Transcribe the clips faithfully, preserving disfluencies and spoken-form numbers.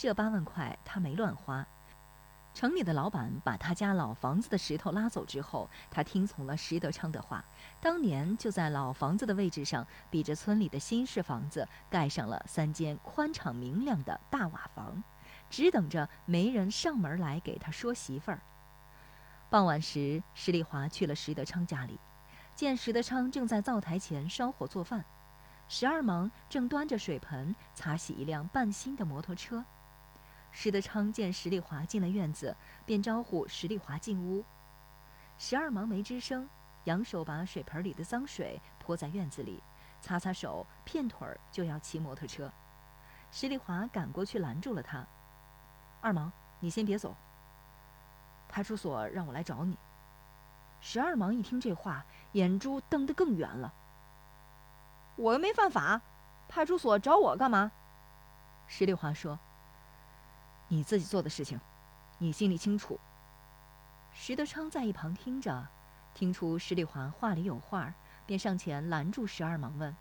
这八万块他没乱花。城里的老板把他家老房子的石头拉走之后，他听从了石德昌的话，当年就在老房子的位置上，比着村里的新式房子盖上了三间宽敞明亮的大瓦房，只等着媒人上门来给他说媳妇儿。傍晚时，石丽华去了石德昌家里，见石德昌正在灶台前烧火做饭，石二毛正端着水盆擦洗一辆半新的摩托车。石德昌见石丽华进了院子，便招呼石丽华进屋。石二毛没吱声，扬手把水盆里的脏水泼在院子里，擦擦手，片腿儿就要骑摩托车。石丽华赶过去拦住了他：“二毛，你先别走，派出所让我来找你。”石二毛一听这话，眼珠瞪得更圆了：“我又没犯法，派出所找我干嘛？”石丽华说：“你自己做的事情，你心里清楚。”石德昌在一旁听着，听出石丽华话里有话，便上前拦住石二毛问：“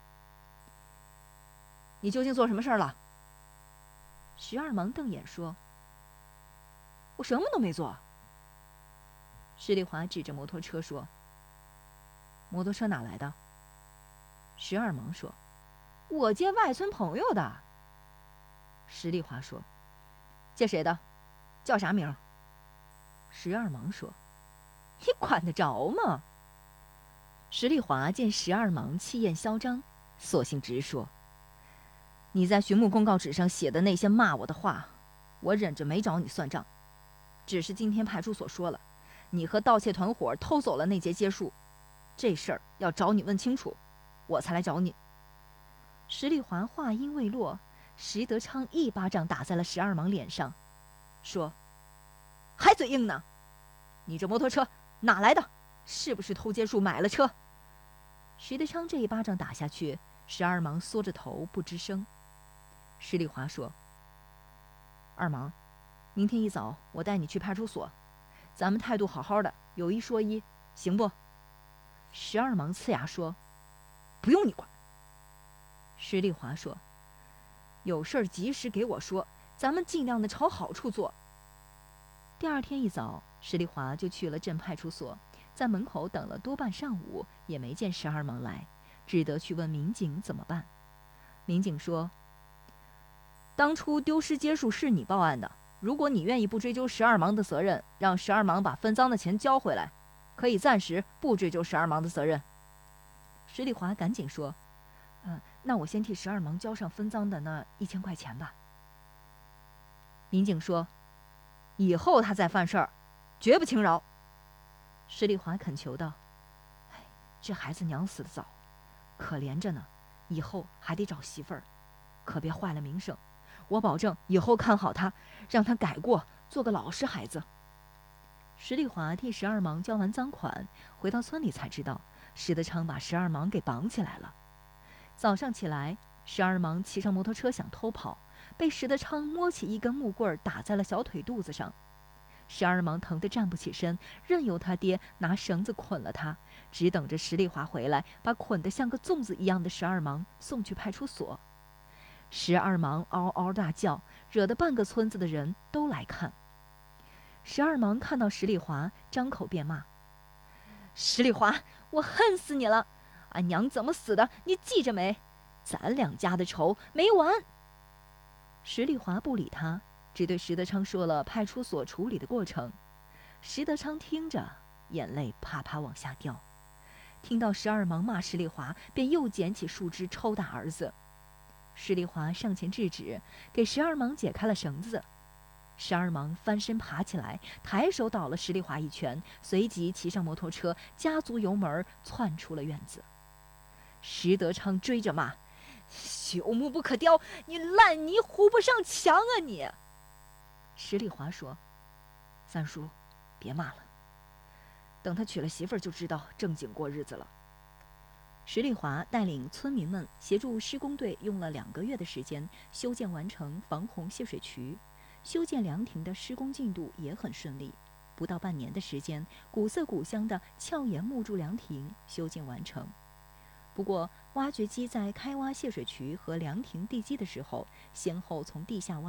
你究竟做什么事儿了？”石二毛瞪眼说：“我什么都没做。”石丽华指着摩托车说：“摩托车哪来的？”石二毛说：“我借外村朋友的。”石丽华说：“借谁的？叫啥名？”石二毛说：“你管得着吗？”石丽华见石二毛气焰嚣张，索性直说：“你在寻墓公告纸上写的那些骂我的话，我忍着没找你算账。只是今天派出所说了，你和盗窃团伙偷走了那节街树，这事儿要找你问清楚，我才来找你。”石丽华话音未落，石德昌一巴掌打在了石二毛脸上，说：“还嘴硬呢！你这摩托车哪来的？是不是偷街树买了车？”石德昌这一巴掌打下去，石二毛缩着头不吱声。石丽华说：“二毛，明天一早我带你去派出所，咱们态度好好的，有一说一，行不？”石二毛呲牙说：“不用你管。”石丽华说：“有事儿及时给我说，咱们尽量的朝好处做。”第二天一早，石丽华就去了镇派出所，在门口等了多半上午，也没见石二毛来，只得去问民警怎么办。民警说：“当初丢失街树是你报案的，如果你愿意不追究石二毛的责任，让石二毛把分赃的钱交回来，可以暂时不追究石二毛的责任。”石丽华赶紧说：“嗯、呃，那我先替石二毛交上分赃的那一千块钱吧。”民警说：“以后他再犯事儿，绝不轻饶。”石丽华恳求道：“哎，这孩子娘死得早，可怜着呢，以后还得找媳妇儿，可别坏了名声。我保证以后看好他，让他改过，做个老实孩子。”石丽华替石二毛交完赃款，回到村里才知道，石德昌把石二毛给绑起来了。早上起来，石二毛骑上摩托车想偷跑，被石德昌摸起一根木棍打在了小腿肚子上。石二毛疼得站不起身，任由他爹拿绳子捆了他，只等着石丽华回来，把捆得像个粽子一样的石二毛送去派出所。石二毛嗷嗷大叫，惹得半个村子的人都来看。石二毛看到石丽华，张口便骂：“石丽华，我恨死你了！俺娘怎么死的，你记着没？咱两家的仇没完！”石丽华不理他，只对石德昌说了派出所处理的过程。石德昌听着，眼泪啪啪往下掉。听到石二毛骂石丽华，便又捡起树枝抽打儿子。石丽华上前制止，给石二毛解开了绳子。石二毛翻身爬起来，抬手倒了石丽华一拳，随即骑上摩托车，加足油门窜出了院子。石德昌追着骂：“朽木不可雕，你烂泥糊不上墙啊你！”石丽华说：“三叔，别骂了，等他娶了媳妇儿就知道正经过日子了。”石丽华带领村民们协助施工队用了两个月的时间修建完成防洪泄水渠，修建凉亭的施工进度也很顺利，不到半年的时间，古色古香的鞘檐木柱凉亭修建完成。不过，挖掘机在开挖泄水渠和凉亭地基的时候，先后从地下挖